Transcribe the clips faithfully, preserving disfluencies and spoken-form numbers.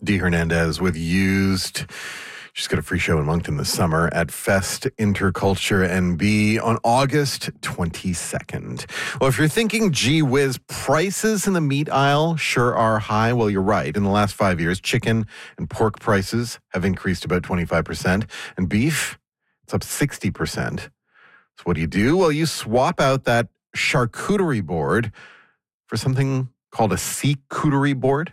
Dee Hernandez with Used. She's got a free show in Moncton this summer at Fest Interculture N B on August twenty-second. Well, if you're thinking, gee whiz, prices in the meat aisle sure are high, well, you're right. In the last five years, chicken and pork prices have increased about twenty-five percent, and beef, it's up sixty percent. So what do you do? Well, you swap out that charcuterie board for something called a seacouterie board.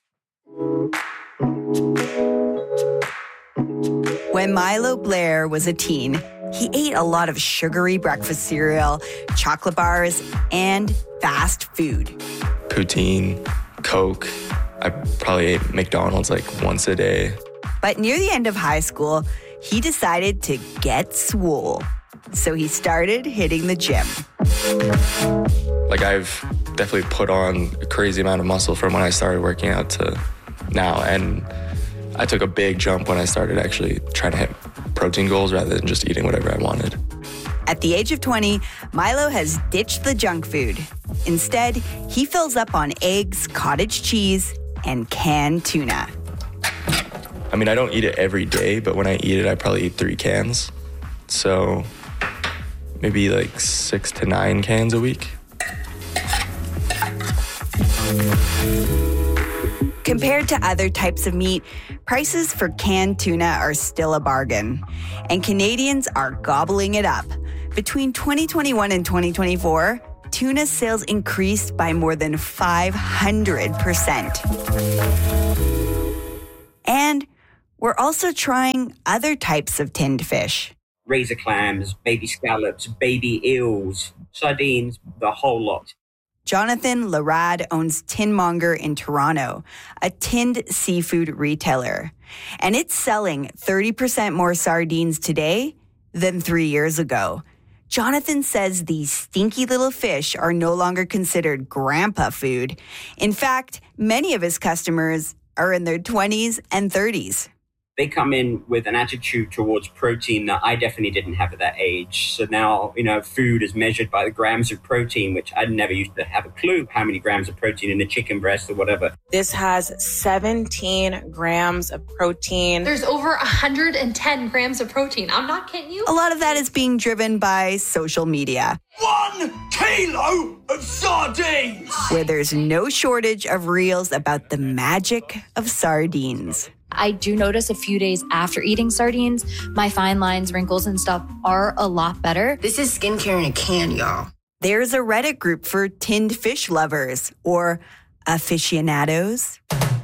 When Milo Blair was a teen, he ate a lot of sugary breakfast cereal, chocolate bars, and fast food. Poutine, Coke. I probably ate McDonald's like once a day. But near the end of high school, he decided to get swole. So he started hitting the gym. Like, I've definitely put on a crazy amount of muscle from when I started working out to now. And I took a big jump when I started actually trying to hit protein goals rather than just eating whatever I wanted. At the age of twenty, Milo has ditched the junk food. Instead, he fills up on eggs, cottage cheese, and canned tuna. I mean, I don't eat it every day, but when I eat it, I probably eat three cans. So maybe like six to nine cans a week. Compared to other types of meat, prices for canned tuna are still a bargain, and Canadians are gobbling it up. Between twenty twenty-one and twenty twenty-four, tuna sales increased by more than five hundred percent. And we're also trying other types of tinned fish. Razor clams, baby scallops, baby eels, sardines, the whole lot. Jonathan Larad owns Tinmonger in Toronto, a tinned seafood retailer. And it's selling thirty percent more sardines today than three years ago. Jonathan says these stinky little fish are no longer considered grandpa food. In fact, many of his customers are in their twenties and thirties. They come in with an attitude towards protein that I definitely didn't have at that age. So now, you know, food is measured by the grams of protein, which I never used to have a clue how many grams of protein in a chicken breast or whatever. This has seventeen grams of protein. There's over one hundred ten grams of protein. I'm not kidding you. A lot of that is being driven by social media. One kilo of sardines! Where there's no shortage of reels about the magic of sardines. I do notice a few days after eating sardines, my fine lines, wrinkles, and stuff are a lot better. This is skincare in a can, y'all. There's a Reddit group for tinned fish lovers, or aficionados.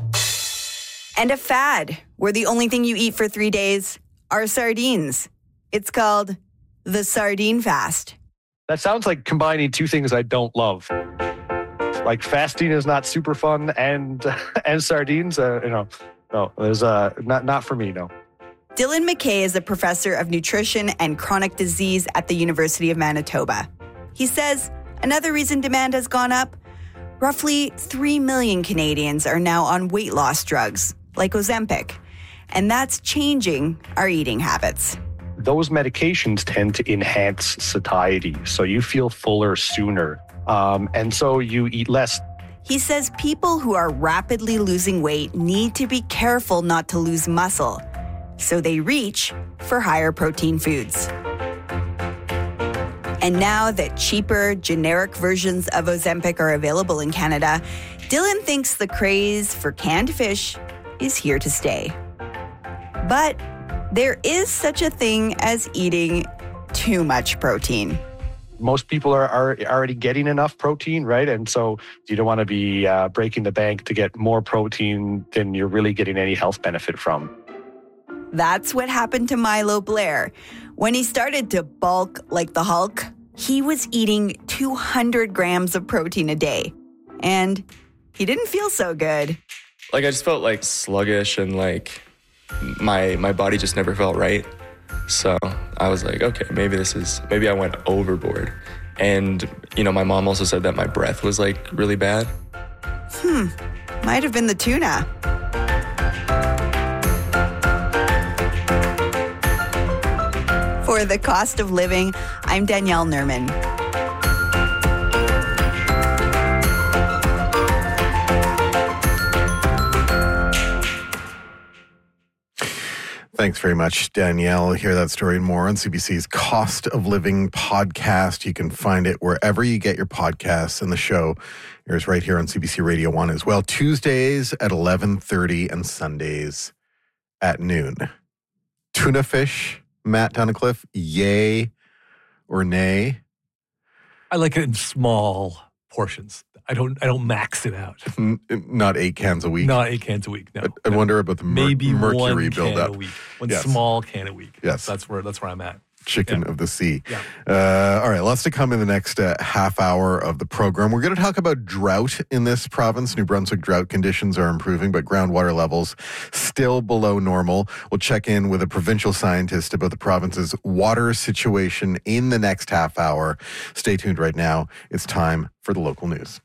And a fad, where the only thing you eat for three days are sardines. It's called the Sardine Fast. That sounds like combining two things I don't love. Like, fasting is not super fun, and and sardines, uh, you know. No, there's uh, not not for me, no. Dylan McKay is a professor of nutrition and chronic disease at the University of Manitoba. He says another reason demand has gone up, roughly three million Canadians are now on weight loss drugs, like Ozempic, and that's changing our eating habits. Those medications tend to enhance satiety, so you feel fuller sooner, um, and so you eat less. He says people who are rapidly losing weight need to be careful not to lose muscle, so they reach for higher protein foods. And now that cheaper, generic versions of Ozempic are available in Canada, Dylan thinks the craze for canned fish is here to stay. But there is such a thing as eating too much protein. Most people are, are already getting enough protein, right? And so you don't want to be uh, breaking the bank to get more protein than you're really getting any health benefit from. That's what happened to Milo Blair. When he started to bulk like the Hulk, he was eating two hundred grams of protein a day. And he didn't feel so good. Like, I just felt like sluggish and like my my body just never felt right. So I was like, okay, maybe this is, maybe I went overboard. And, you know, my mom also said that my breath was like really bad. Hmm, might have been the tuna. For The Cost of Living, I'm Danielle Nerman. Thanks very much, Danielle. Hear that story and more on C B C's Cost of Living podcast. You can find it wherever you get your podcasts, and the show airs right here on C B C Radio one as well, Tuesdays at eleven thirty and Sundays at noon. Tuna fish, Matt Tunnicliffe, yay or nay? I like it in small portions. I don't I don't max it out. N- not eight cans a week? Not eight cans a week, no. I, I no. wonder about the mer- Maybe mercury one buildup. can a week. One Yes. small can a week. Yes. That's where that's where I'm at. Chicken Yeah. of the sea. Yeah. Uh, all right, lots to come in the next uh, half hour of the program. We're going to talk about drought in this province. New Brunswick drought conditions are improving, but groundwater levels still below normal. We'll check in with a provincial scientist about the province's water situation in the next half hour. Stay tuned right now. It's time for the local news.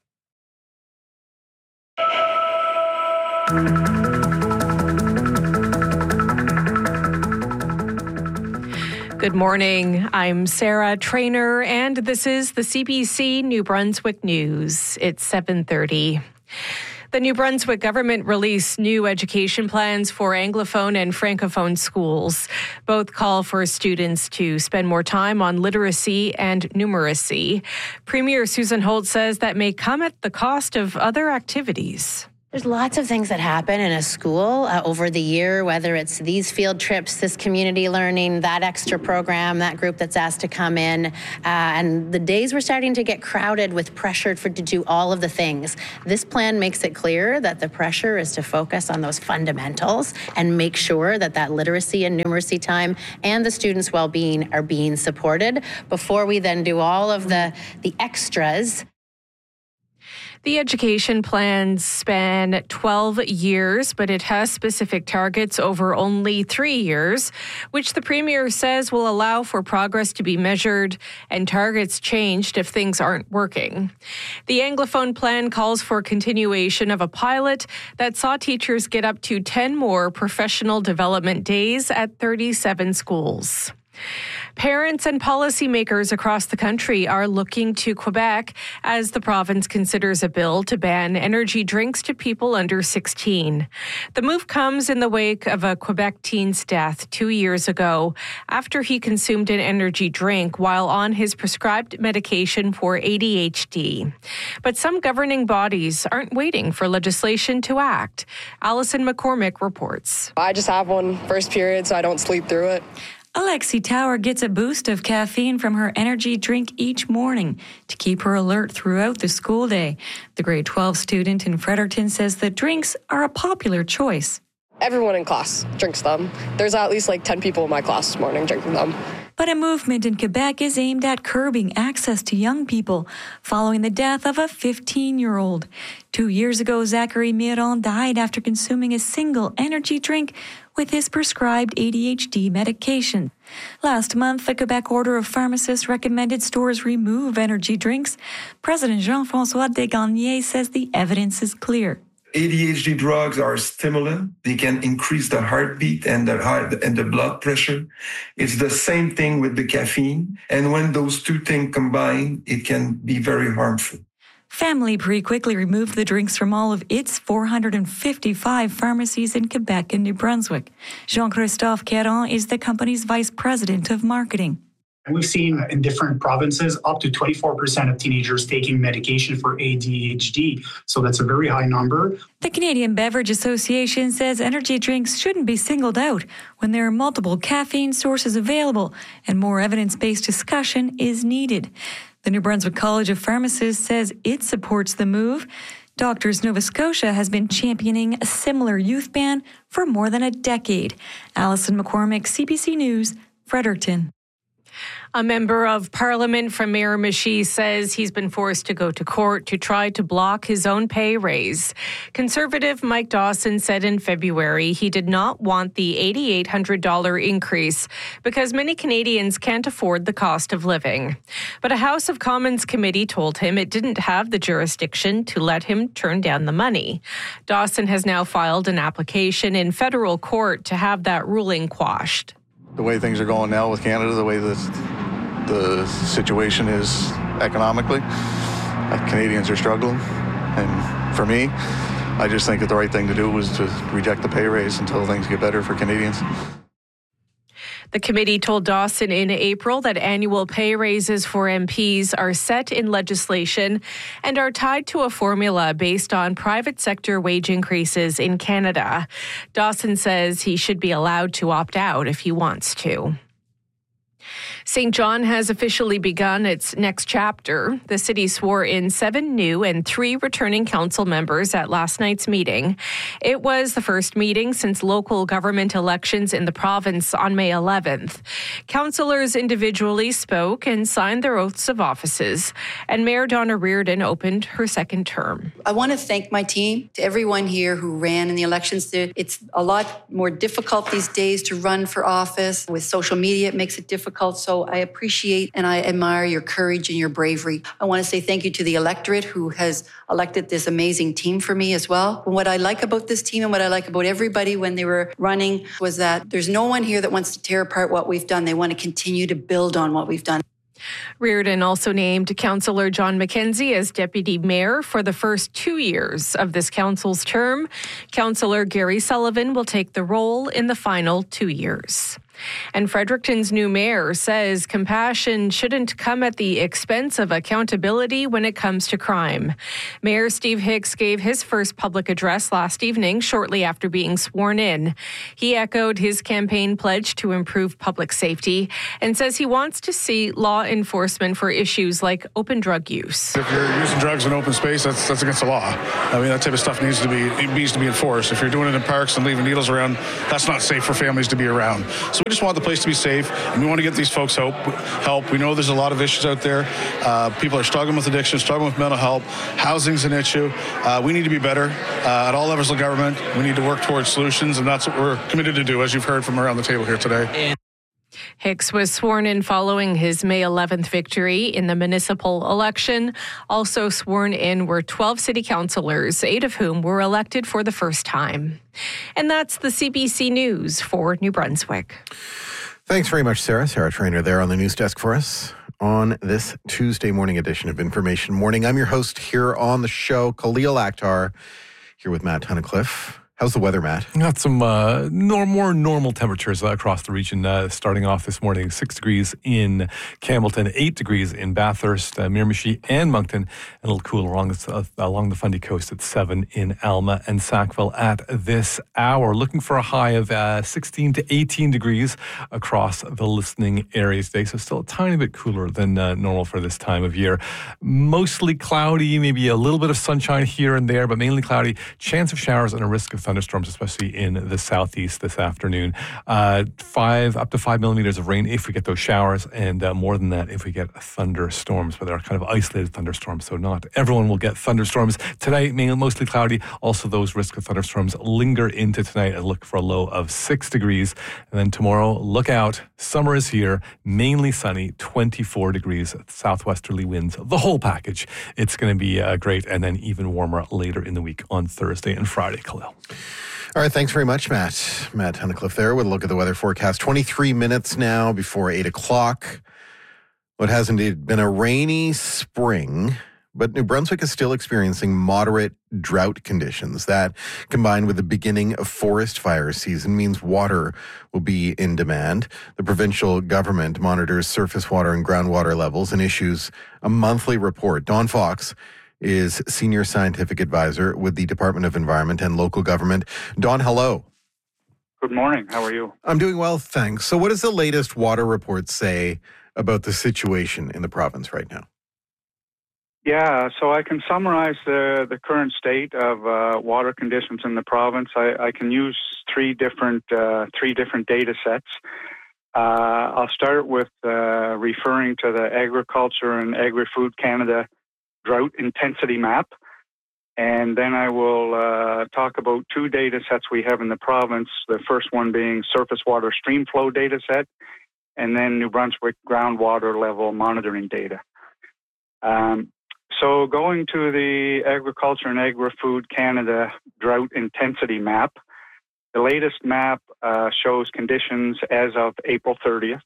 Good morning. I'm Sarah Trainer, and this is the C B C New Brunswick News. It's seven thirty. The New Brunswick government released new education plans for Anglophone and Francophone schools. Both call for students to spend more time on literacy and numeracy. Premier Susan Holt says that may come at the cost of other activities. There's lots of things that happen in a school uh, over the year, whether it's these field trips, this community learning, that extra program, that group that's asked to come in. Uh, and the days were starting to get crowded with pressure for to do all of the things. This plan makes it clear that the pressure is to focus on those fundamentals and make sure that that literacy and numeracy time and the students' well-being are being supported before we then do all of the, the extras. The education plans span twelve years, but it has specific targets over only three years, which the Premier says will allow for progress to be measured and targets changed if things aren't working. The Anglophone plan calls for continuation of a pilot that saw teachers get up to ten more professional development days at thirty-seven schools. Parents and policymakers across the country are looking to Quebec as the province considers a bill to ban energy drinks to people under sixteen. The move comes in the wake of a Quebec teen's death two years ago after he consumed an energy drink while on his prescribed medication for A D H D. But some governing bodies aren't waiting for legislation to act. Alison McCormick reports. I just have one first period so I don't sleep through it. Alexi Tower gets a boost of caffeine from her energy drink each morning to keep her alert throughout the school day. The grade twelve student in Fredericton says the drinks are a popular choice. Everyone in class drinks them. There's at least like ten people in my class this morning drinking them. But a movement in Quebec is aimed at curbing access to young people following the death of a fifteen-year-old. Two years ago, Zachary Miron died after consuming a single energy drink with his prescribed A D H D medication. Last month, the Quebec Order of Pharmacists recommended stores remove energy drinks. President Jean-François Desgagnés says the evidence is clear. A D H D drugs are a stimulant. They can increase the heartbeat and the heart and the blood pressure. It's the same thing with the caffeine. And when those two things combine, it can be very harmful. Family Prix quickly removed the drinks from all of its four hundred fifty-five pharmacies in Quebec and New Brunswick. Jean-Christophe Caron is the company's vice president of marketing. We've seen in different provinces up to twenty-four percent of teenagers taking medication for A D H D. So that's a very high number. The Canadian Beverage Association says energy drinks shouldn't be singled out when there are multiple caffeine sources available and more evidence-based discussion is needed. The New Brunswick College of Pharmacists says it supports the move. Doctors Nova Scotia has been championing a similar youth ban for more than a decade. Alison McCormick, C B C News, Fredericton. A member of Parliament from Miramichi says he's been forced to go to court to try to block his own pay raise. Conservative Mike Dawson said in February he did not want the eight thousand eight hundred dollars increase because many Canadians can't afford the cost of living. But a House of Commons committee told him it didn't have the jurisdiction to let him turn down the money. Dawson has now filed an application in federal court to have that ruling quashed. The way things are going now with Canada, the way the, the situation is economically, Canadians are struggling. And for me, I just think that the right thing to do was to reject the pay raise until things get better for Canadians. The committee told Dawson in April that annual pay raises for M Ps are set in legislation and are tied to a formula based on private sector wage increases in Canada. Dawson says he should be allowed to opt out if he wants to. Saint John has officially begun its next chapter. The city swore in seven new and three returning council members at last night's meeting. It was the first meeting since local government elections in the province on May eleventh. Councillors individually spoke and signed their oaths of offices, and Mayor Donna Reardon opened her second term. I want to thank my team, to everyone here who ran in the elections. It's a lot more difficult these days to run for office. With social media, it makes it difficult. So I appreciate and I admire your courage and your bravery. I want to say thank you to the electorate who has elected this amazing team for me as well. And what I like about this team and what I like about everybody when they were running was that there's no one here that wants to tear apart what we've done. They want to continue to build on what we've done. Reardon also named Councillor John McKenzie as Deputy Mayor for the first two years of this council's term. Councillor Gary Sullivan will take the role in the final two years. And Fredericton's new mayor says compassion shouldn't come at the expense of accountability when it comes to crime. Mayor Steve Hicks gave his first public address last evening, shortly after being sworn in. He echoed his campaign pledge to improve public safety and says he wants to see law enforcement for issues like open drug use. If you're using drugs in open space, that's that's against the law. I mean, that type of stuff needs to be it needs to be enforced. If you're doing it in parks and leaving needles around, that's not safe for families to be around. So we just want the place to be safe, and we want to get these folks help. Help. We know there's a lot of issues out there. Uh, people are struggling with addiction, struggling with mental health. Housing's an issue. Uh, we need to be better uh, at all levels of government. We need to work towards solutions, and that's what we're committed to do, as you've heard from around the table here today. Hicks was sworn in following his May eleventh victory in the municipal election. Also sworn in were twelve city councillors, eight of whom were elected for the first time. And that's the C B C News for New Brunswick. Thanks very much, Sarah. Sarah Trainer there on the news desk for us on this Tuesday morning edition of Information Morning. I'm your host here on the show, Khalil Akhtar, here with Matt Tunnicliffe. How's the weather, Matt? Got some uh, nor- more normal temperatures uh, across the region. Uh, starting off this morning, six degrees in Campbellton, eight degrees in Bathurst, uh, Miramichi, and Moncton, and a little cooler along the, uh, along the Fundy Coast at seven in Alma and Sackville at this hour. Looking for a high of uh, sixteen to eighteen degrees across the listening areas today, so still a tiny bit cooler than uh, normal for this time of year. Mostly cloudy, maybe a little bit of sunshine here and there, but mainly cloudy. Chance of showers and a risk of thunderstorms, especially in the southeast this afternoon. Uh, five up to five millimeters of rain if we get those showers, and uh, more than that if we get thunderstorms. But they're kind of isolated thunderstorms, so not everyone will get thunderstorms tonight. Mainly mostly cloudy. Also, those risk of thunderstorms linger into tonight. I look for a low of six degrees, and then tomorrow, look out. Summer is here. Mainly sunny, twenty-four degrees. Southwesterly winds, the whole package. It's going to be uh, great, and then even warmer later in the week on Thursday and Friday. Khalil. All right, thanks very much, Matt. Matt Tunnicliffe there with a look at the weather forecast. twenty-three minutes now before eight o'clock. What has indeed been a rainy spring, but New Brunswick is still experiencing moderate drought conditions. That, combined with the beginning of forest fire season, means water will be in demand. The provincial government monitors surface water and groundwater levels and issues a monthly report. Dawn Fox is Senior Scientific Advisor with the Department of Environment and Local Government. Dawn, hello. Good morning. How are you? I'm doing well, thanks. So what does the latest water report say about the situation in the province right now? Yeah, so I can summarize the, the current state of uh, water conditions in the province. I, I can use three different uh, three different data sets. Uh, I'll start with uh, referring to the Agriculture and Agri-Food Canada drought intensity map. And then I will uh, talk about two data sets we have in the province. The first one being surface water stream flow data set, and then New Brunswick groundwater level monitoring data. Um, so going to the Agriculture and Agri-Food Canada drought intensity map, the latest map uh, shows conditions as of April thirtieth.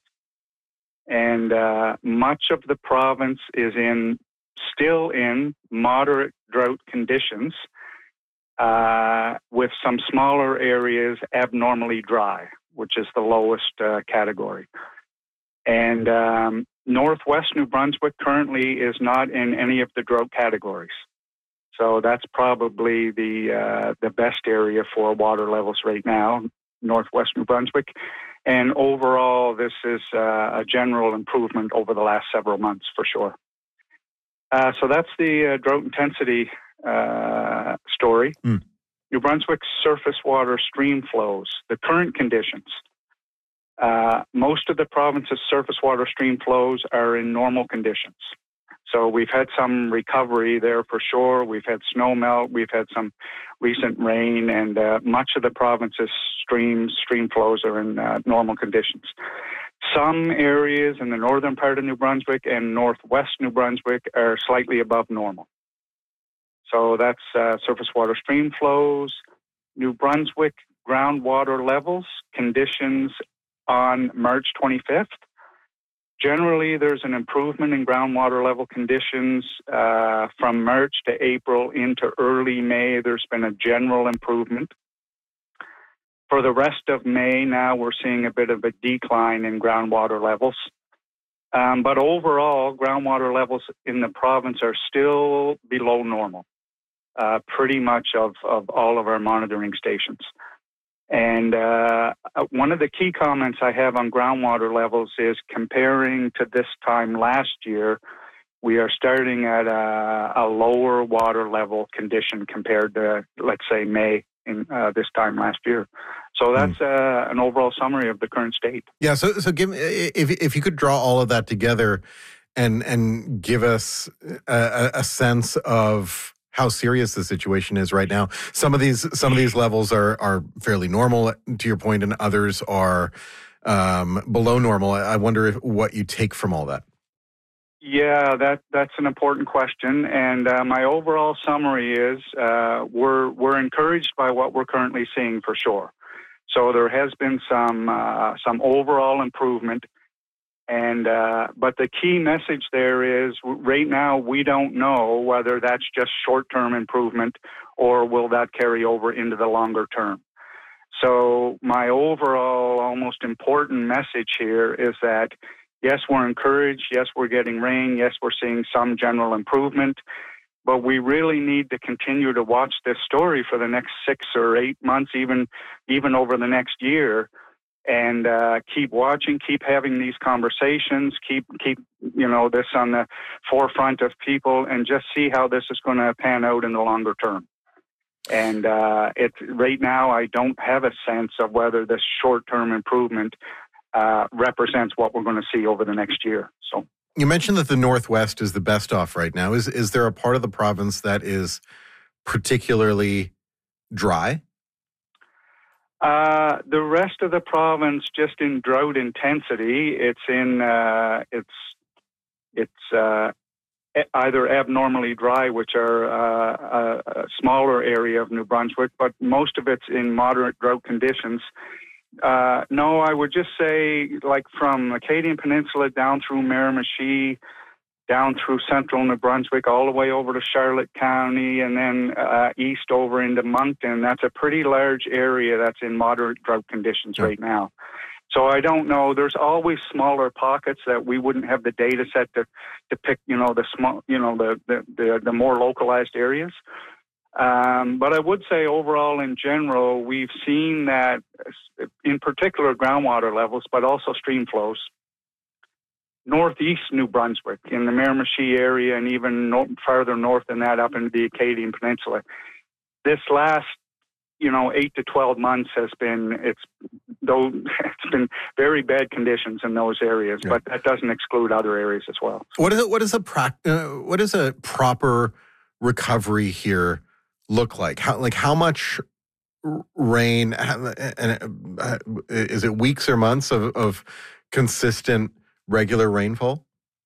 And uh, much of the province is in still in moderate drought conditions, uh, with some smaller areas abnormally dry. which is the lowest uh, category. And um, northwest New Brunswick currently is not in any of the drought categories. So that's probably the uh, the best area for water levels right now, northwest New Brunswick. And overall, this is uh, a general improvement over the last several months for sure. Uh, so that's the uh, drought intensity uh, story. Mm. New Brunswick's surface water stream flows, the current conditions. Uh, most of the province's surface water stream flows are in normal conditions. So we've had some recovery there for sure. We've had snow melt. We've had some recent rain, and uh, much of the province's streams, stream flows are in uh, normal conditions. Some areas in the northern part of New Brunswick and northwest New Brunswick are slightly above normal. So that's uh, surface water stream flows. New Brunswick groundwater levels, conditions on March twenty-fifth. Generally, there's an improvement in groundwater level conditions uh, from March to April into early May. There's been a general improvement. For the rest of May, now we're seeing a bit of a decline in groundwater levels. Um, but overall, groundwater levels in the province are still below normal, uh, pretty much of, of all of our monitoring stations. And uh, one of the key comments I have on groundwater levels is comparing to this time last year, we are starting at a, a lower water level condition compared to, let's say, May in uh, this time last year. So that's mm. uh, an overall summary of the current state. Yeah. So, so give me, if if you could draw all of that together, and and give us a, a sense of how serious the situation is right now. Some of these some of these levels are are fairly normal, to your point, and others are um, below normal. I wonder if, what you take from all that. Yeah, that that's an important question, and uh, my overall summary is uh, we're we're encouraged by what we're currently seeing for sure. So there has been some uh, some overall improvement. And uh, but the key message there is right now we don't know whether that's just short-term improvement or will that carry over into the longer term. So my overall almost important message here is that yes, we're encouraged. Yes, we're getting rain. Yes, we're seeing some general improvement. But we really need to continue to watch this story for the next six or eight months, even even over the next year. And uh, keep watching, keep having these conversations, keep keep you know this on the forefront of people, and just see how this is going to pan out in the longer term. And uh, it right now, I don't have a sense of whether this short-term improvement uh, represents what we're going to see over the next year. So you mentioned that the Northwest is the best off right now. Is is there a part of the province that is particularly dry? Uh, the rest of the province, just in drought intensity, it's in uh, it's it's uh, either abnormally dry, which are uh, a, a smaller area of New Brunswick, but most of it's in moderate drought conditions. Uh, no, I would just say, like from Acadian Peninsula down through Miramichi, down through central New Brunswick, all the way over to Charlotte County, and then uh, east over into Moncton. That's a pretty large area that's in moderate drought conditions right now. So I don't know. There's always smaller pockets that we wouldn't have the data set to, to pick, you know, the small, you know, the the, the, the more localized areas. Um, but I would say overall, in general, we've seen that, in particular, groundwater levels, but also stream flows. Northeast New Brunswick, in the Miramichi area, and even no, farther north than that, up into the Acadian Peninsula. This last, you know, eight to twelve months has been it's though it's been very bad conditions in those areas, yeah. But that doesn't exclude other areas as well. What is it? What is a pra- uh, what is a proper recovery here look like? How like how much rain? And uh, is it weeks or months of, of consistent regular rainfall?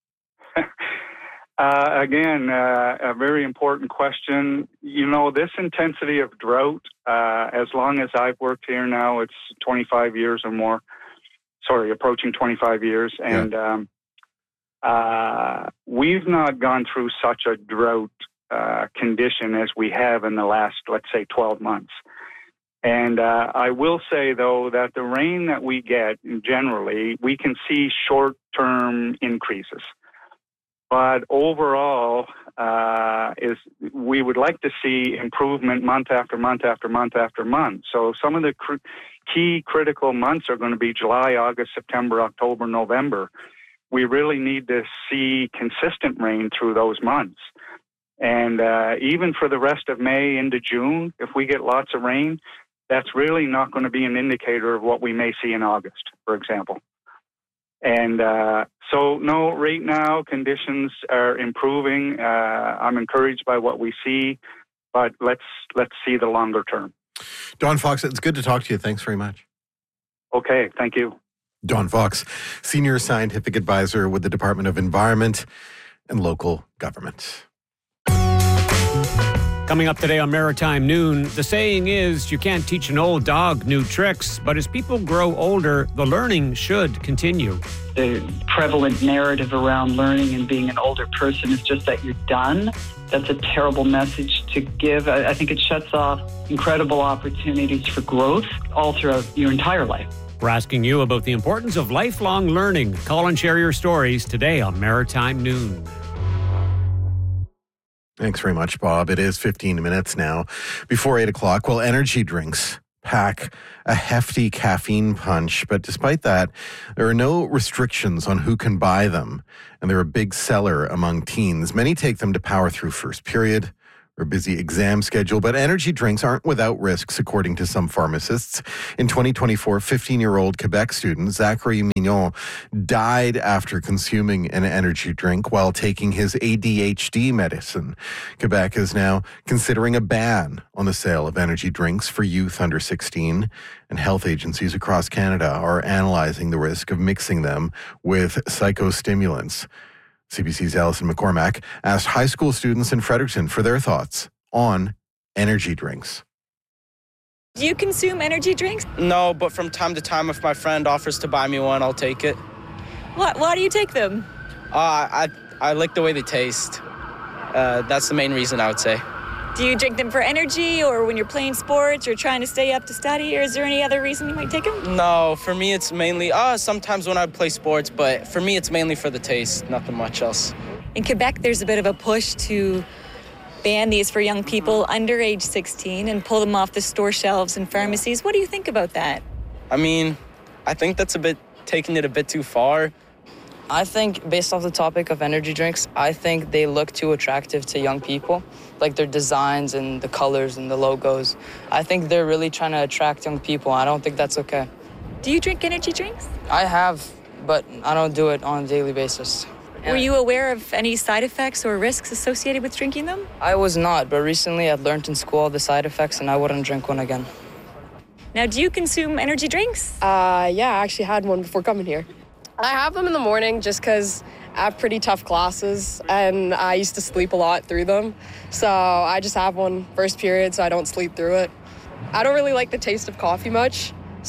uh, again, uh, a very important question. You know, this intensity of drought, uh, as long as I've worked here now, it's twenty-five years or more. Sorry, approaching twenty-five years. And yeah. um, uh, we've not gone through such a drought uh, condition as we have in the last, let's say, twelve months. And uh, I will say, though, that the rain that we get generally, we can see short-term increases. But overall, uh, is we would like to see improvement month after month after month after month. So some of the cr- key critical months are going to be July, August, September, October, November. We really need to see consistent rain through those months. And uh, even for the rest of May into June, if we get lots of rain, that's really not going to be an indicator of what we may see in August, for example. And uh, so, no, right now conditions are improving. Uh, I'm encouraged by what we see, but let's let's see the longer term. Don Fox, it's good to talk to you. Thanks very much. Okay, thank you. Don Fox, Senior Scientific Advisor with the Department of Environment and Local Government. Coming up today on Maritime Noon, the saying is you can't teach an old dog new tricks, but as people grow older, the learning should continue. The prevalent narrative around learning and being an older person is just that you're done. That's a terrible message to give. I, I think it shuts off incredible opportunities for growth all throughout your entire life. We're asking you about the importance of lifelong learning. Call and share your stories today on Maritime Noon. Thanks very much, Bob. It is fifteen minutes now before eight o'clock. Well, energy drinks pack a hefty caffeine punch, but despite that, there are no restrictions on who can buy them, and they're a big seller among teens. Many take them to power through first period or busy exam schedule, but energy drinks aren't without risks, according to some pharmacists. In twenty twenty-four, fifteen-year-old Quebec student Zachary Mignon died after consuming an energy drink while taking his A D H D medicine. Quebec is now considering a ban on the sale of energy drinks for youth under sixteen, and health agencies across Canada are analyzing the risk of mixing them with psychostimulants. C B C's Alison McCormack asked high school students in Fredericton for their thoughts on energy drinks. Do you consume energy drinks? No, but from time to time, if my friend offers to buy me one, I'll take it. Why, why do you take them? Uh, I, I like the way they taste. Uh, that's the main reason, I would say. Do you drink them for energy or when you're playing sports or trying to stay up to study, or is there any other reason you might take them? No, for me it's mainly, uh, sometimes when I play sports, but for me it's mainly for the taste, nothing much else. In Quebec, there's a bit of a push to ban these for young people under age sixteen and pull them off the store shelves and pharmacies. What do you think about that? I mean, I think that's a bit, taking it a bit too far. I think, based off the topic of energy drinks, I think they look too attractive to young people, like their designs and the colors and the logos. I think they're really trying to attract young people. I don't think that's okay. Do you drink energy drinks? I have, but I don't do it on a daily basis. Were you aware of any side effects or risks associated with drinking them? I was not, but recently I've learned in school the side effects and I wouldn't drink one again. Now, do you consume energy drinks? Uh, yeah, I actually had one before coming here. I have them in the morning just because I have pretty tough classes and I used to sleep a lot through them. So I just have one first period so I don't sleep through it. I don't really like the taste of coffee much,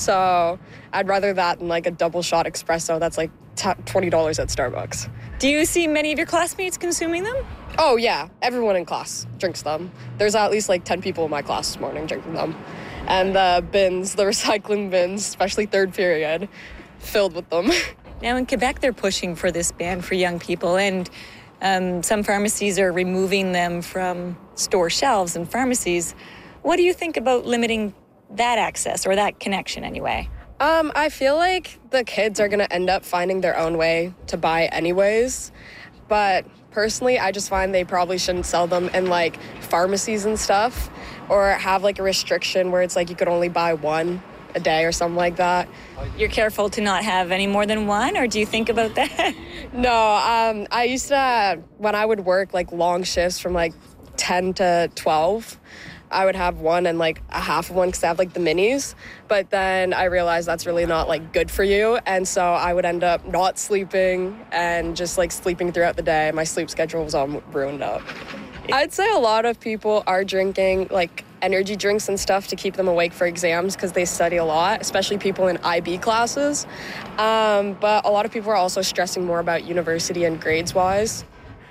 so I'd rather that than like a double shot espresso that's like twenty dollars at Starbucks. Do you see many of your classmates consuming them? Oh yeah, everyone in class drinks them. There's at least like ten people in my class this morning drinking them. And the bins, the recycling bins, especially third period, filled with them. Now in Quebec, they're pushing for this ban for young people, and um, some pharmacies are removing them from store shelves and pharmacies. What do you think about limiting that access, or that connection anyway? Um, I feel like the kids are going to end up finding their own way to buy anyways. But personally, I just find they probably shouldn't sell them in like pharmacies and stuff, or have like a restriction where it's like you could only buy one a day or something like that. You're careful to not have any more than one, or do you think about that? No, um, I used to, uh, when I would work like long shifts from like ten to twelve, I would have one and like a half of one because I have like the minis. But then I realized that's really not like good for you. And so I would end up not sleeping and just like sleeping throughout the day. My sleep schedule was all ruined up. I'd say a lot of people are drinking like energy drinks and stuff to keep them awake for exams because they study a lot, especially people in I B classes. Um, but a lot of people are also stressing more about university and grades-wise.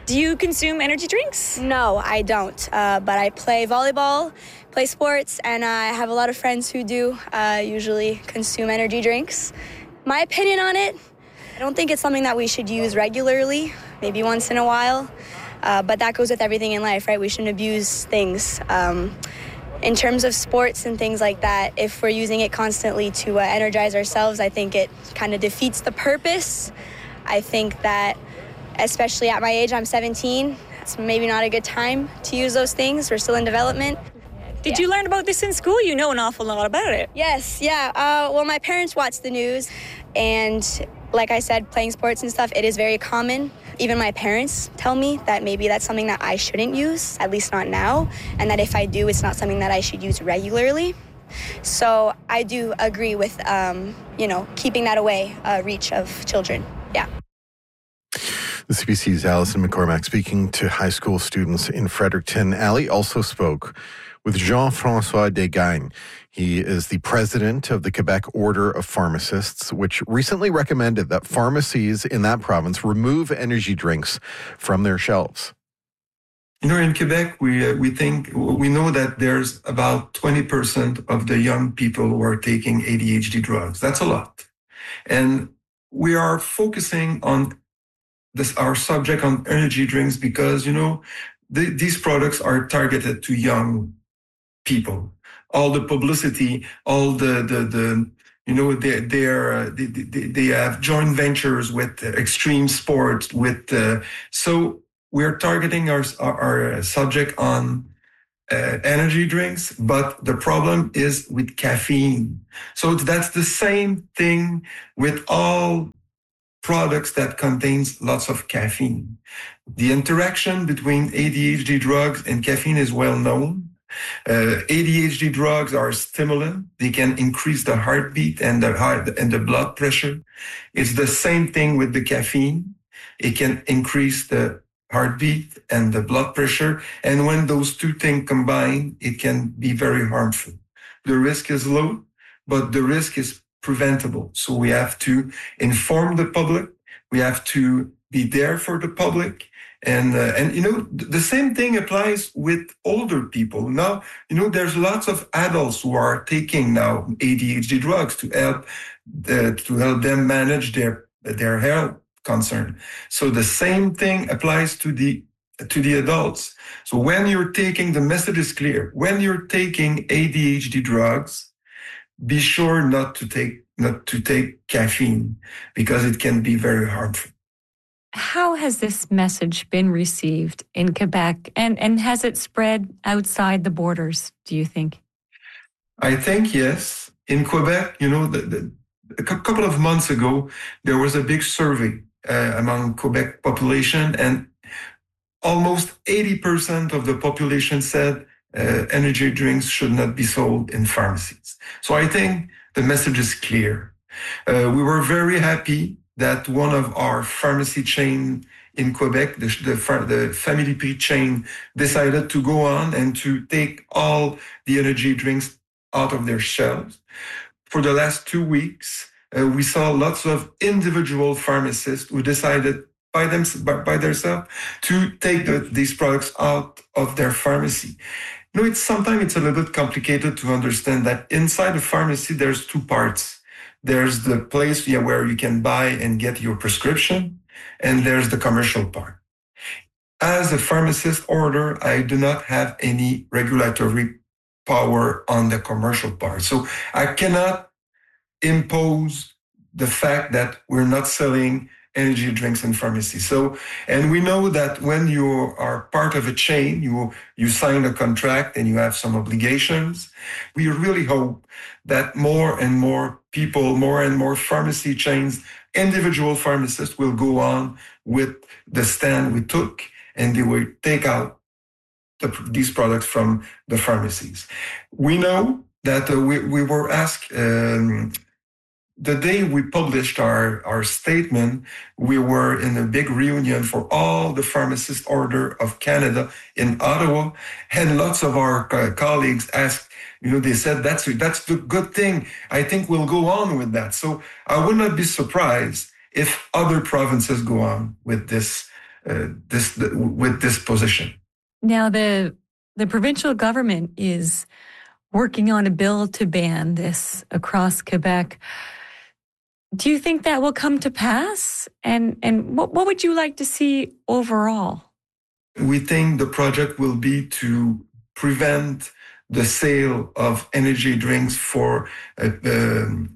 Do you consume energy drinks? No, I don't. Uh, but I play volleyball, play sports, and I have a lot of friends who do uh, usually consume energy drinks. My opinion on it, I don't think it's something that we should use regularly, maybe once in a while. Uh, but that goes with everything in life, right? We shouldn't abuse things. Um, in terms of sports and things like that, if we're using it constantly to uh, energize ourselves, I think it kind of defeats the purpose. I think that, especially at my age, I'm seventeen, it's maybe not a good time to use those things. We're still in development. Did yeah. you learn about this in school? You know an awful lot about it. Yes, yeah. Uh, well, my parents watch the news, and like I said, playing sports and stuff, it is very common. Even my parents tell me that maybe that's something that I shouldn't use, at least not now, and that if I do, it's not something that I should use regularly. So I do agree with, um, you know, keeping that away, uh, reach of children. Yeah. The C B C's Alison McCormack speaking to high school students in Fredericton. Ali also spoke with Jean-François Desgagnes. He is the president of the Quebec Order of Pharmacists, which recently recommended that pharmacies in that province remove energy drinks from their shelves. You know, in Quebec, we uh, we think, we know that there's about twenty percent of the young people who are taking A D H D drugs. That's a lot. And we are focusing on this, our subject on energy drinks because, you know, the, these products are targeted to young people. All the publicity, all the, the, the you know, they, they're, they, they, they have joint ventures with extreme sports, with, uh, so we're targeting our, our, our subject on uh, energy drinks, but the problem is with caffeine. So that's the same thing with all products that contains lots of caffeine. The interaction between A D H D drugs and caffeine is well known. Uh, A D H D drugs are stimulant. They can increase the heartbeat and the heart and the blood pressure. It's the same thing with the caffeine. It can increase the heartbeat and the blood pressure. And when those two things combine, it can be very harmful. The risk is low, but the risk is preventable. So we have to inform the public. We have to be there for the public. And, uh, and, you know, the same thing applies with older people. Now, you know, there's lots of adults who are taking now A D H D drugs to help, uh, to help them manage their, their health concern. So the same thing applies to the, to the adults. So when you're taking, the message is clear. When you're taking A D H D drugs, be sure not to take, not to take caffeine because it can be very harmful. How has this message been received in Quebec, and, and has it spread outside the borders, do you think? I think yes. In Quebec, you know, the, the, a couple of months ago, there was a big survey uh, among Quebec population, and almost eighty percent of the population said uh, energy drinks should not be sold in pharmacies. So I think the message is clear. Uh, we were very happy that one of our pharmacy chain in Quebec, the, the, the Family Prix chain, decided to go on and to take all the energy drinks out of their shelves. For the last two weeks, uh, we saw lots of individual pharmacists who decided by, them, by, by themselves to take the, these products out of their pharmacy. You know, it's sometimes it's a little bit complicated to understand that inside a pharmacy, there's two parts. There's the place yeah, where you can buy and get your prescription, and there's the commercial part. As a pharmacist order, I do not have any regulatory power on the commercial part. So I cannot impose the fact that we're not selling energy drinks in pharmacy. So, and we know that when you are part of a chain, you, you sign a contract and you have some obligations. We really hope that more and more people, more and more pharmacy chains, individual pharmacists will go on with the stand we took, and they will take out the, these products from the pharmacies. We know that uh, we, we were asked, um, the day we published our, our statement, we were in a big reunion for all the Pharmacist Order of Canada in Ottawa, and lots of our uh, colleagues asked, you know, they said, that's, that's the good thing. I think we'll go on with that. So I would not be surprised if other provinces go on with this uh, this the, with this position. Now, the the provincial government is working on a bill to ban this across Quebec. Do you think that will come to pass? And and what, what would you like to see overall? We think the project will be to prevent the sale of energy drinks for uh, um,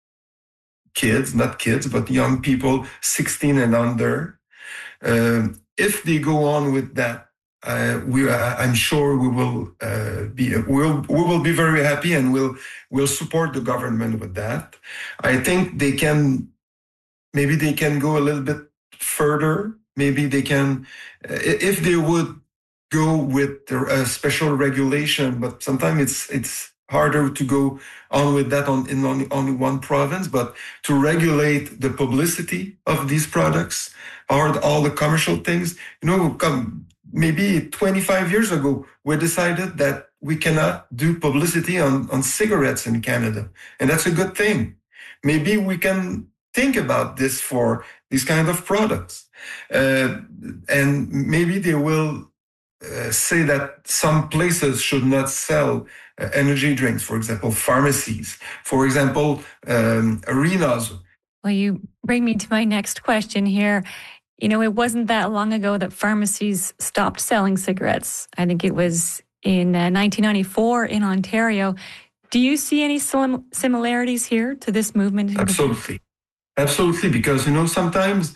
kids, not kids, but young people sixteen and under. Um, if they go on with that, uh, we, uh, I'm sure we will uh, be we'll, we will be very happy, and we'll we'll support the government with that. I think they can maybe they can go a little bit further. Maybe they can, if they would go with a special regulation, but sometimes it's it's harder to go on with that on in only, only one province, but to regulate the publicity of these products or all the commercial things. You know, come, maybe twenty-five years ago, we decided that we cannot do publicity on, on cigarettes in Canada, and that's a good thing. Maybe we can think about this for these kind of products. Uh, and maybe they will uh, say that some places should not sell uh, energy drinks, for example, pharmacies, for example, um, arenas. Well, you bring me to my next question here. You know, it wasn't that long ago that pharmacies stopped selling cigarettes. I think it was in uh, nineteen ninety-four in Ontario. Do you see any sim- similarities here to this movement? Absolutely. Absolutely, because, you know, sometimes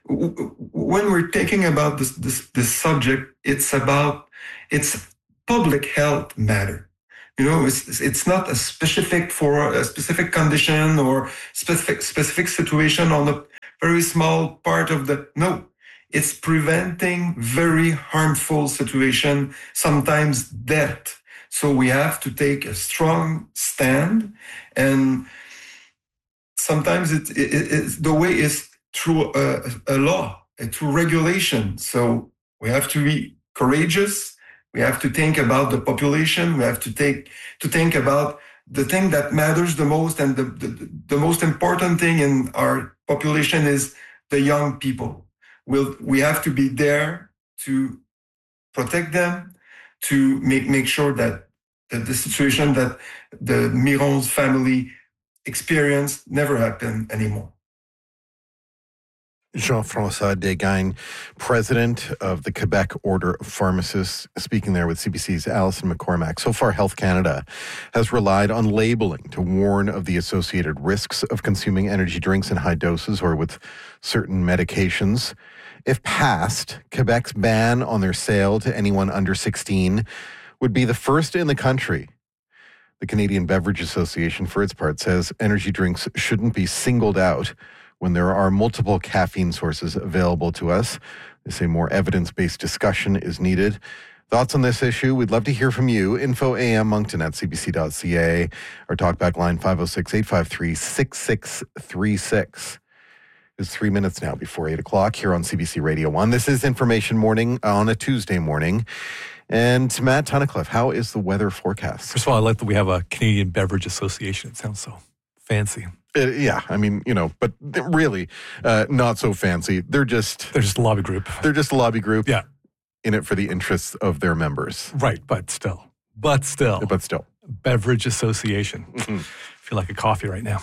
when we're thinking about this, this this subject, it's about it's public health matter. You know, it's it's not a specific for a specific condition or specific specific situation on a very small part of the no. It's preventing very harmful situation, sometimes death. So we have to take a strong stand, and sometimes it, it, it the way is through a, a law, through regulation. So we have to be courageous. We have to think about the population. We have to take to think about the thing that matters the most, and the, the, the most important thing in our population is the young people. We'll, we have to be there to protect them, to make, make sure that, that the situation that the Miron's family experienced never happen anymore. Jean-François Desgagne, president of the Quebec Order of Pharmacists, speaking there with C B C's Alison McCormack. So far, Health Canada has relied on labeling to warn of the associated risks of consuming energy drinks in high doses or with certain medications. If passed, Quebec's ban on their sale to anyone under sixteen would be the first in the country. The Canadian Beverage Association, for its part, says energy drinks shouldn't be singled out when there are multiple caffeine sources available to us. They say more evidence-based discussion is needed. Thoughts on this issue? We'd love to hear from you. Info A M Moncton at c b c dot c a. Our talkback line five oh six, eight five three, six six three six. It's three minutes now before eight o'clock here on C B C Radio one. This is Information Morning on a Tuesday morning. And Matt Tunnicliffe, how is the weather forecast? First of all, I like that we have a Canadian Beverage Association. It sounds so fancy. It, yeah, I mean, you know, but really uh, not so fancy. They're just... They're just a lobby group. They're just a lobby group. Yeah. In it for the interests of their members. Right, but still. But still. But still. Beverage Association. Mm-hmm. I feel like a coffee right now.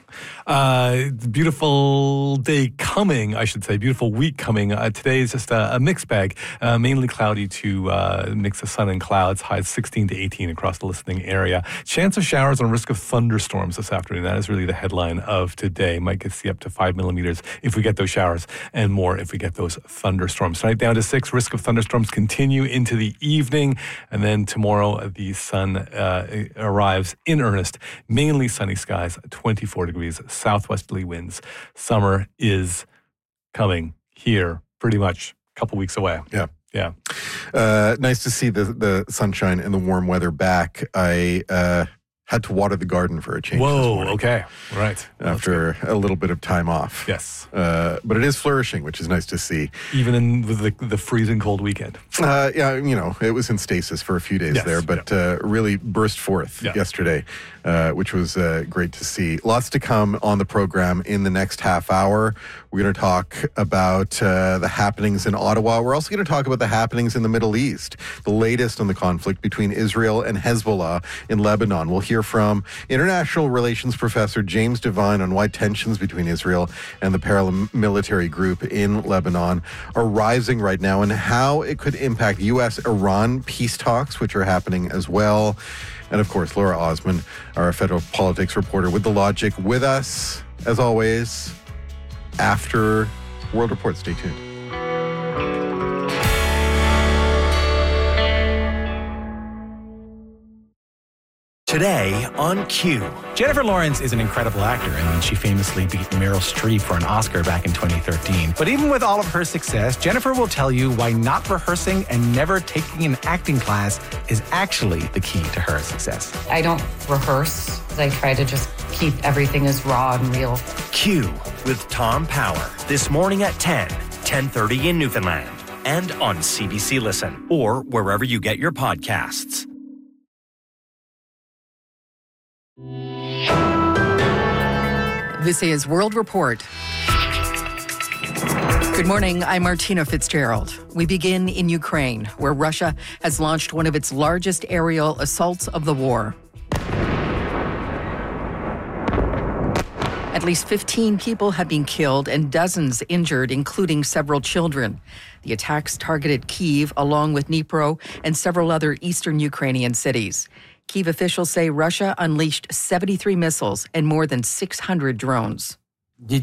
Uh, beautiful day coming, I should say. Beautiful week coming. Uh, today is just a, a mixed bag. Uh, mainly cloudy to uh, mix of sun and clouds. Highs sixteen to eighteen across the listening area. Chance of showers and risk of thunderstorms this afternoon. That is really the headline of today. Might get see up to five millimeters if we get those showers, and more if we get those thunderstorms. Tonight down to six. Risk of thunderstorms continue into the evening, and then tomorrow the sun uh, arrives in earnest. Mainly sunny skies. twenty-four degrees. Southwesterly winds. Summer is coming here pretty much a couple weeks away. Yeah. Yeah. Uh, nice to see the, the sunshine and the warm weather back. I uh, had to water the garden for a change. Whoa, okay. Right. After a little bit of time off. Yes. Uh, but it is flourishing, which is nice to see. Even in with the, the freezing cold weekend. Uh, yeah, you know, it was in stasis for a few days yes, there, but yeah. uh, really burst forth yeah. yesterday uh, which was uh, great to see. Lots to come on the program in the next half hour. We're going to talk about uh, the happenings in Ottawa. We're also going to talk about the happenings in the Middle East, the latest on the conflict between Israel and Hezbollah in Lebanon. We'll hear from international relations professor James Devine on why tensions between Israel and the paramilitary group in Lebanon are rising right now and how it could impact U S Iran peace talks, which are happening as well. And of course, Laura Osman, our federal politics reporter with The Logic, with us, as always, after World Report. Stay tuned. Today on Q. Jennifer Lawrence is an incredible actor. I mean, she famously beat Meryl Streep for an Oscar back in twenty thirteen. But even with all of her success, Jennifer will tell you why not rehearsing and never taking an acting class is actually the key to her success. I don't rehearse. I try to just keep everything as raw and real. Q with Tom Power. This morning at ten, ten thirty in Newfoundland. And on C B C Listen or wherever you get your podcasts. This is World Report. Good morning, I'm Martina Fitzgerald. We begin in Ukraine, where Russia has launched one of its largest aerial assaults of the war. At least fifteen people have been killed and dozens injured, including several children. The attacks targeted Kyiv, along with Dnipro and several other eastern Ukrainian cities. Kyiv officials say Russia unleashed seventy-three missiles and more than six hundred drones. The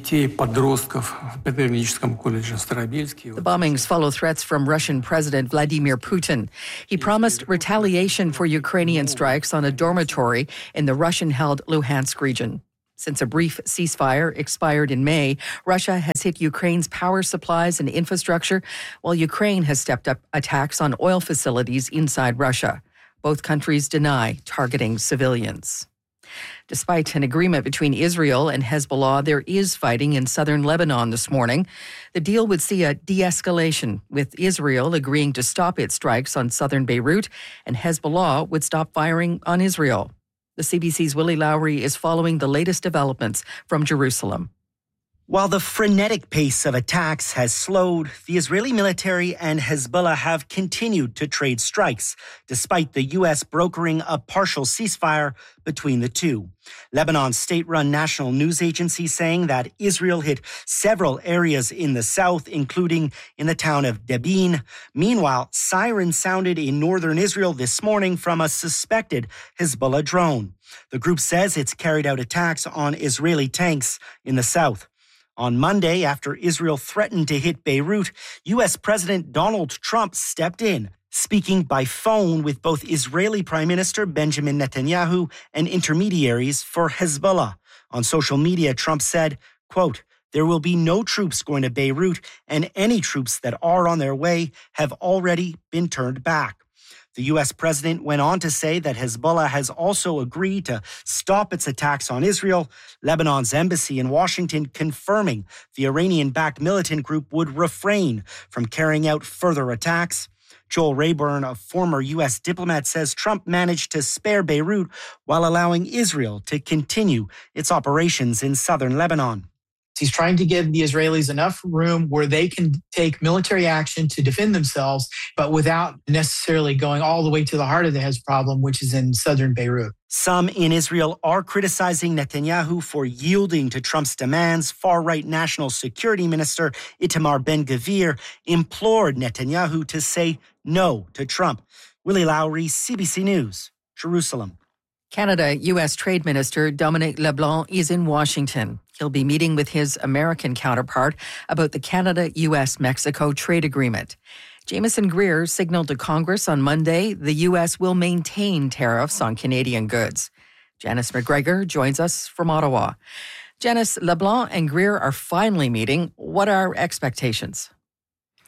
bombings follow threats from Russian President Vladimir Putin. He promised retaliation for Ukrainian strikes on a dormitory in the Russian-held Luhansk region. Since a brief ceasefire expired in May, Russia has hit Ukraine's power supplies and infrastructure, while Ukraine has stepped up attacks on oil facilities inside Russia. Both countries deny targeting civilians. Despite an agreement between Israel and Hezbollah, there is fighting in southern Lebanon this morning. The deal would see a de-escalation, with Israel agreeing to stop its strikes on southern Beirut, and Hezbollah would stop firing on Israel. The C B C's Willie Lowry is following the latest developments from Jerusalem. While the frenetic pace of attacks has slowed, the Israeli military and Hezbollah have continued to trade strikes, despite the U S brokering a partial ceasefire between the two. Lebanon's state-run national news agency saying that Israel hit several areas in the south, including in the town of Debin. Meanwhile, sirens sounded in northern Israel this morning from a suspected Hezbollah drone. The group says it's carried out attacks on Israeli tanks in the south. On Monday, after Israel threatened to hit Beirut, U S President Donald Trump stepped in, speaking by phone with both Israeli Prime Minister Benjamin Netanyahu and intermediaries for Hezbollah. On social media, Trump said, quote, "There will be no troops going to Beirut, and any troops that are on their way have already been turned back." The U S president went on to say that Hezbollah has also agreed to stop its attacks on Israel, Lebanon's embassy in Washington confirming the Iranian-backed militant group would refrain from carrying out further attacks. Joel Rayburn, a former U S diplomat, says Trump managed to spare Beirut while allowing Israel to continue its operations in southern Lebanon. He's trying to give the Israelis enough room where they can take military action to defend themselves, but without necessarily going all the way to the heart of the Hez problem, which is in southern Beirut. Some in Israel are criticizing Netanyahu for yielding to Trump's demands. Far-right National Security Minister Itamar Ben-Gvir implored Netanyahu to say no to Trump. Willie Lowry, C B C News, Jerusalem. Canada U S Trade Minister Dominic LeBlanc is in Washington. He'll be meeting with his American counterpart about the Canada-U S Mexico trade agreement. Jameson Greer signaled to Congress on Monday the U S will maintain tariffs on Canadian goods. Janice McGregor joins us from Ottawa. Janice, LeBlanc and Greer are finally meeting. What are expectations?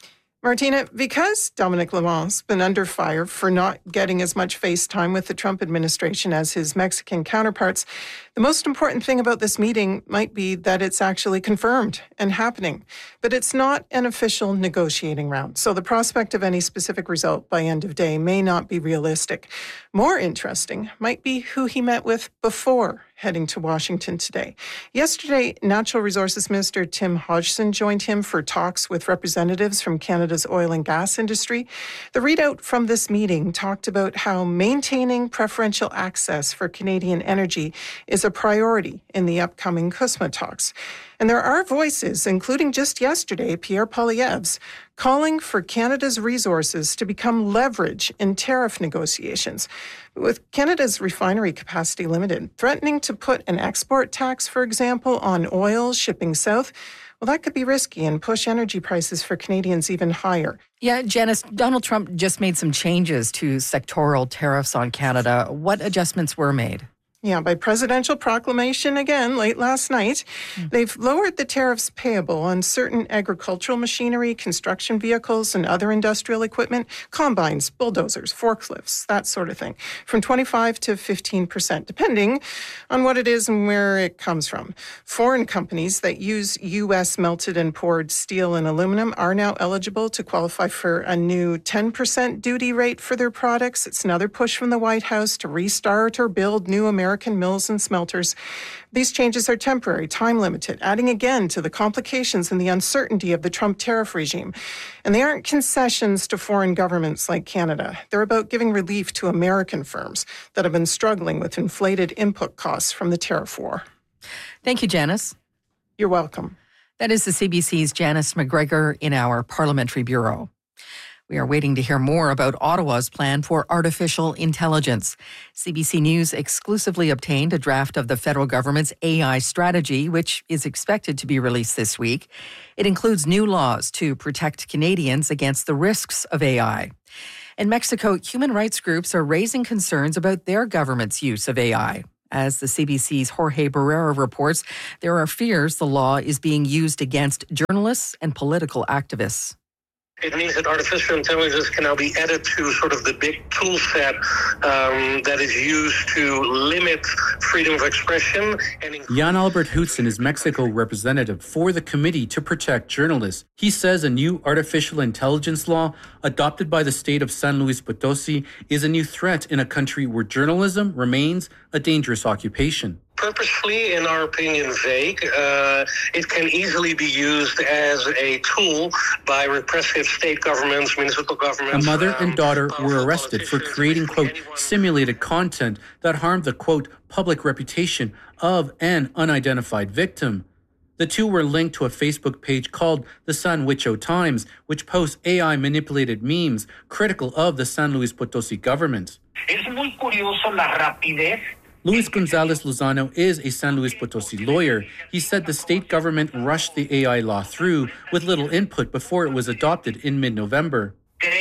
Martina, because Dominic Lalonde's been under fire for not getting as much face time with the Trump administration as his Mexican counterparts, the most important thing about this meeting might be that it's actually confirmed and happening. But it's not an official negotiating round, so the prospect of any specific result by end of day may not be realistic. More interesting might be who he met with before heading to Washington today. Yesterday, Natural Resources Minister Tim Hodgson joined him for talks with representatives from Canada's oil and gas industry. The readout from this meeting talked about how maintaining preferential access for Canadian energy is a priority in the upcoming C U S M A talks. And there are voices, including just yesterday, Pierre Poilievre's, calling for Canada's resources to become leverage in tariff negotiations. With Canada's refinery capacity limited, threatening to put an export tax, for example, on oil shipping south, well, that could be risky and push energy prices for Canadians even higher. Yeah, Janice, Donald Trump just made some changes to sectoral tariffs on Canada. What adjustments were made? Yeah, by presidential proclamation again late last night, mm. they've lowered the tariffs payable on certain agricultural machinery, construction vehicles, and other industrial equipment, combines, bulldozers, forklifts, that sort of thing, from twenty-five to fifteen percent, depending on what it is and where it comes from. Foreign companies that use U S melted and poured steel and aluminum are now eligible to qualify for a new ten percent duty rate for their products. It's another push from the White House to restart or build new American American mills and smelters. These changes are temporary, time limited, adding again to the complications and the uncertainty of the Trump tariff regime. And they aren't concessions to foreign governments like Canada. They're about giving relief to American firms that have been struggling with inflated input costs from the tariff war. Thank you, Janice. You're welcome. That is the C B C's Janice McGregor in our Parliamentary Bureau. We are waiting to hear more about Ottawa's plan for artificial intelligence. C B C News exclusively obtained a draft of the federal government's A I strategy, which is expected to be released this week. It includes new laws to protect Canadians against the risks of A I. In Mexico, human rights groups are raising concerns about their government's use of A I. As the C B C's Jorge Barrera reports, there are fears the law is being used against journalists and political activists. It means that artificial intelligence can now be added to sort of the big tool set um, that is used to limit freedom of expression. And Jan Albert Hudson is Mexico representative for the Committee to Protect Journalists. He says a new artificial intelligence law adopted by the state of San Luis Potosi is a new threat in a country where journalism remains a dangerous occupation. Purposefully, in our opinion, vague. Uh, it can easily be used as a tool by repressive state governments, municipal governments. A mother um, and daughter were arrested for creating, quote, simulated content that harmed the, quote, public reputation of an unidentified victim. The two were linked to a Facebook page called the San Huicho Times, which posts A I-manipulated memes critical of the San Luis Potosi government. Es muy curioso la rapidez. Luis Gonzalez Lozano is a San Luis Potosi lawyer. He said the state government rushed the A I law through with little input before it was adopted in mid-November.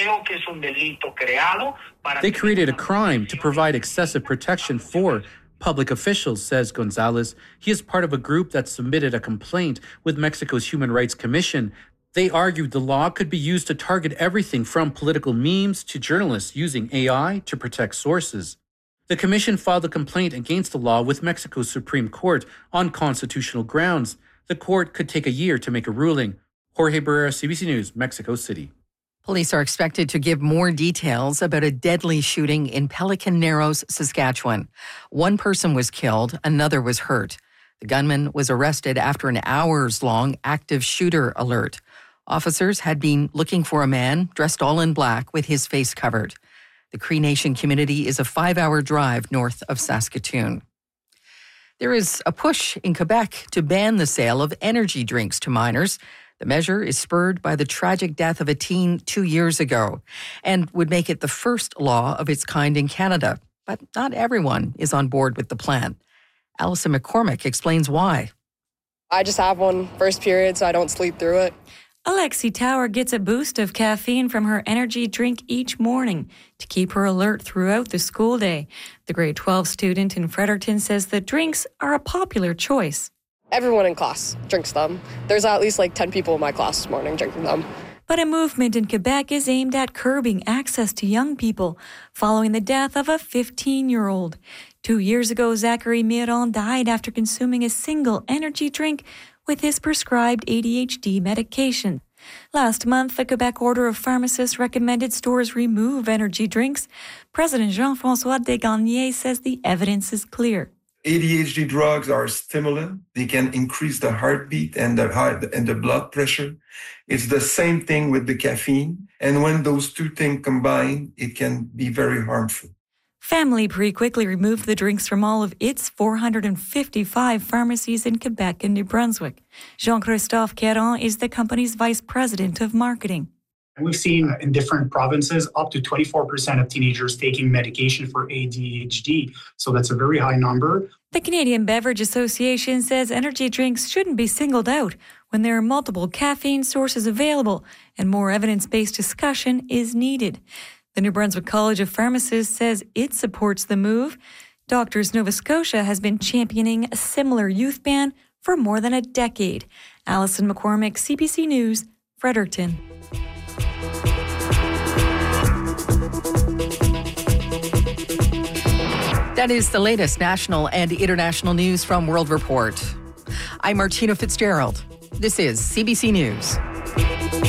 They created a crime to provide excessive protection for public officials, says Gonzalez. He is part of a group that submitted a complaint with Mexico's Human Rights Commission. They argued the law could be used to target everything from political memes to journalists using A I to protect sources. The commission filed a complaint against the law with Mexico's Supreme Court on constitutional grounds. The court could take a year to make a ruling. Jorge Barrera, C B C News, Mexico City. Police are expected to give more details about a deadly shooting in Pelican Narrows, Saskatchewan. One person was killed, another was hurt. The gunman was arrested after an hours-long active shooter alert. Officers had been looking for a man dressed all in black with his face covered. The Cree Nation community is a five-hour drive north of Saskatoon. There is a push in Quebec to ban the sale of energy drinks to minors. The measure is spurred by the tragic death of a teen two years ago and would make it the first law of its kind in Canada. But not everyone is on board with the plan. Alison McCormick explains why. I just have one first period, so I don't sleep through it. Alexi Tower gets a boost of caffeine from her energy drink each morning to keep her alert throughout the school day. The grade twelve student in Fredericton says the drinks are a popular choice. Everyone in class drinks them. There's at least like ten people in my class this morning drinking them. But a movement in Quebec is aimed at curbing access to young people following the death of a fifteen-year-old. Two years ago, Zachary Miron died after consuming a single energy drink with his prescribed A D H D medication. Last month, the Quebec Order of Pharmacists recommended stores remove energy drinks. President Jean-François Desgagnés says the evidence is clear. A D H D drugs are stimulant. They can increase the heartbeat and the heart and the blood pressure. It's the same thing with the caffeine. And when those two things combine, it can be very harmful. Family Prix quickly removed the drinks from all of its four hundred fifty-five pharmacies in Quebec and New Brunswick. Jean-Christophe Caron is the company's vice president of marketing. We've seen in different provinces up to twenty-four percent of teenagers taking medication for A D H D. So that's a very high number. The Canadian Beverage Association says energy drinks shouldn't be singled out when there are multiple caffeine sources available and more evidence-based discussion is needed. The New Brunswick College of Pharmacists says it supports the move. Doctors Nova Scotia has been championing a similar youth ban for more than a decade. Alison McCormick, C B C News, Fredericton. That is the latest national and international news from World Report. I'm Martina Fitzgerald. This is C B C News.